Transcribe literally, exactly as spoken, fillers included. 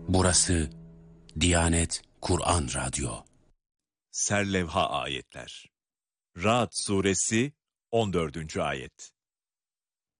Burası Diyanet Kur'an Radyo. Serlevha ayetler. Ra'd suresi on dördüncü ayet.